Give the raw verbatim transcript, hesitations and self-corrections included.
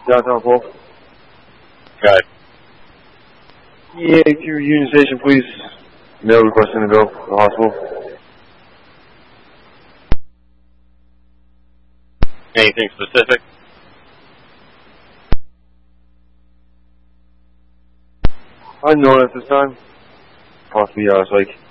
Downtown Paul. Go ahead. Yeah, your Union Station, please. Mail requesting to go to the hospital. Anything specific? Unknown at this time. Possibly, uh, it's like